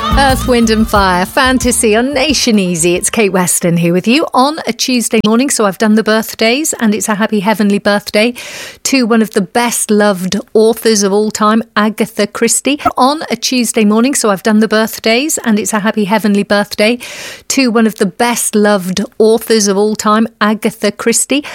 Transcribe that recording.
Earth, Wind and Fire, Fantasy on Nation Easy. It's Kate Weston here with you on a Tuesday morning. So I've done the birthdays, and it's a happy heavenly birthday to one of the best loved authors of all time, Agatha Christie. On a Tuesday morning, so I've done the birthdays, and it's a happy heavenly birthday to one of the best loved authors of all time, Agatha Christie.